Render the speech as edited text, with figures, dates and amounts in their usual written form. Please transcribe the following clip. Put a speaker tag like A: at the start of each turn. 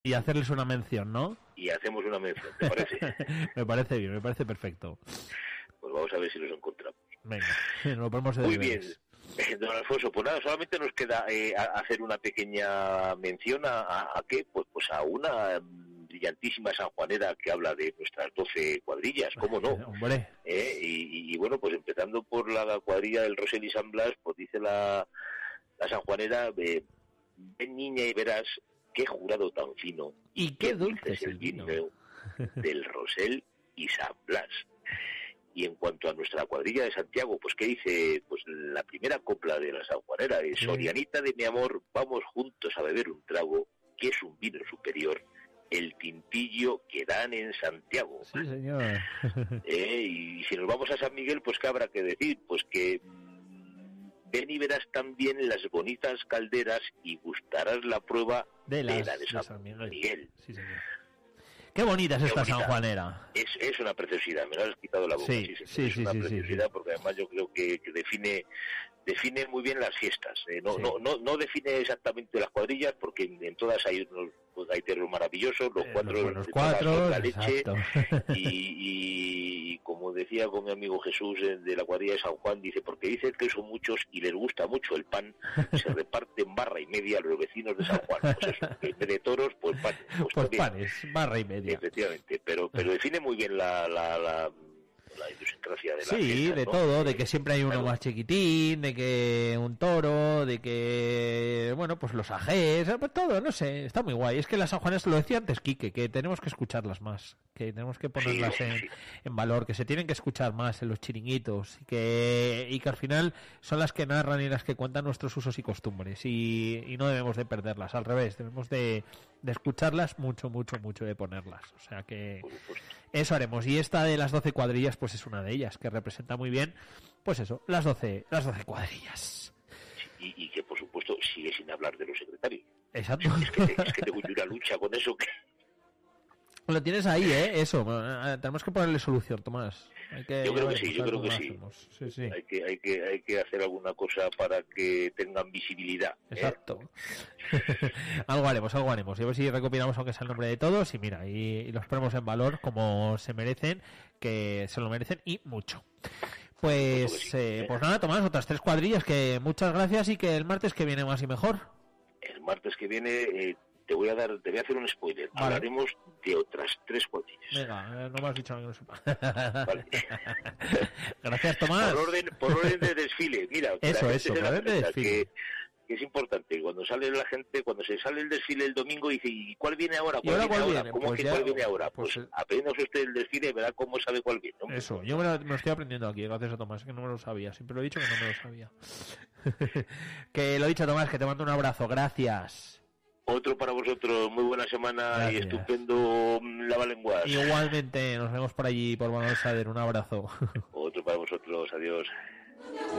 A: Y hacerles una mención, ¿no?
B: Y hacemos una mención, ¿te parece?
A: Me parece bien, me parece perfecto.
B: Pues vamos a ver si los encontramos.
A: Venga, nos ponemos de
B: Muy
A: deberes.
B: bien, don Alfonso, pues nada, solamente nos queda hacer una pequeña mención a qué, pues a una brillantísima sanjuanera que habla de nuestras 12 cuadrillas, ¿cómo no?
A: Hombre.
B: Y bueno, pues empezando por la cuadrilla del Rosel y San Blas, pues dice la sanjuanera, ven niña y verás qué jurado tan fino
A: y qué dulce es el vino
B: del Rosel y San Blas. Y en cuanto a nuestra cuadrilla de Santiago, pues ¿qué dice? Pues la primera copla de la sanjuanera es Sorianita de mi amor, vamos juntos a beber un trago, que es un vino superior, el tintillo que dan en Santiago.
A: Sí, señor.
B: Y si nos vamos a San Miguel, pues ¿qué habrá que decir? Pues que ven y verás también las bonitas calderas y gustarás la prueba de la de San Miguel.
A: Sí, señor. Qué bonita es esta sanjuanera.
B: Es una preciosidad, me lo has quitado la boca.
A: Sí,
B: es una preciosidad porque además yo creo que define muy bien las fiestas. No define exactamente las cuadrillas porque en todas hay unos gaiteros maravillosos, los cuatro la leche y como decía con mi amigo Jesús de la cuadrilla de San Juan, dice, porque dice que son muchos y les gusta mucho el pan, se reparten barra y media a los vecinos de San Juan. Pues eso, en vez de toros, pues pan.
A: Pues panes, barra y media.
B: Efectivamente, pero define muy bien la idiosincrasia de la
A: sí,
B: fiesta,
A: de
B: ¿no?
A: todo, de que siempre hay uno más chiquitín, de que un toro, de que, bueno, pues los ajés, pues todo, no sé, está muy guay. Es que las sanjuaneras, lo decía antes Quique, que tenemos que escucharlas más, que tenemos que ponerlas en valor, que se tienen que escuchar más en los chiringuitos y que al final son las que narran y las que cuentan nuestros usos y costumbres y no debemos de perderlas, al revés, debemos de escucharlas mucho, de ponerlas. O sea que eso haremos. Y esta de las 12 cuadrillas, pues es una de ellas, que representa muy bien, pues eso, las 12 cuadrillas.
B: Y que, por supuesto, sigue sin hablar de los secretarios.
A: Exacto.
B: Es que tengo una lucha con eso que...
A: Lo tienes ahí, eso. Tenemos que ponerle solución, Tomás.
B: Yo creo que sí.
A: Sí.
B: Hay que hacer alguna cosa para que tengan visibilidad.
A: Exacto. Algo haremos. Y a ver si recopilamos aunque sea el nombre de todos y mira, y los ponemos en valor como se merecen, que se lo merecen y mucho. Pues nada, Tomás, otras 3 cuadrillas que muchas gracias y que el martes que viene más y mejor.
B: El martes que viene... Te voy a hacer un spoiler. Vale. Hablaremos de otras 3 cuadrillas.
A: Venga, no me has dicho que no sepa.
B: Vale.
A: Gracias, Tomás.
B: Por orden de desfile. Mira,
A: eso, por orden de desfile.
B: Que es importante. Cuando sale la gente, cuando se sale el desfile el domingo, dice, ¿y cuál viene ahora?
A: ¿Cuál viene?
B: ¿Cómo
A: pues
B: que
A: ya,
B: cuál viene ahora?
A: Pues
B: aprendiendo usted el desfile y verá cómo sabe cuál viene. ¿No?
A: Eso, yo me lo estoy aprendiendo aquí, gracias a Tomás, que no me lo sabía. Siempre lo he dicho que no me lo sabía. Que lo he dicho, Tomás, que te mando un abrazo. Gracias.
B: Otro para vosotros, muy buena semana. Gracias. Y estupendo lavalenguas.
A: Igualmente, nos vemos por allí, por Manuel Sader, un abrazo.
B: Otro para vosotros, adiós.